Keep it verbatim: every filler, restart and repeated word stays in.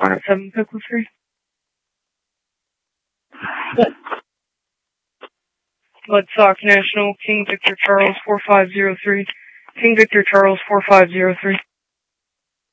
line at seven Pickle three. Blood Sock National, King Victor Charles four five zero three. King Victor Charles four five zero three.